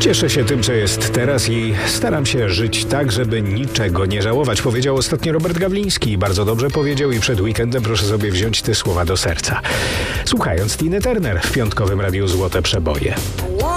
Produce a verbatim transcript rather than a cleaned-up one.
Cieszę się tym, co jest teraz i staram się żyć tak, żeby niczego nie żałować, powiedział ostatnio Robert Gawliński. Bardzo dobrze powiedział i przed weekendem proszę sobie wziąć te słowa do serca. Słuchając Tiny Turner w piątkowym Radiu Złote Przeboje.